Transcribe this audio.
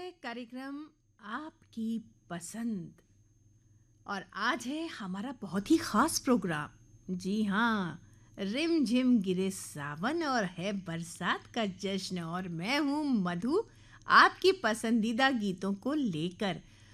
कार्यक्रम आपकी पसंद। और आज है हमारा बहुत ही खास प्रोग्राम। जी हाँ, रिम झिम गिरे सावन और है बरसात का जश्न, और मैं हूँ मधु, आपकी पसंदीदा गीतों को लेकर।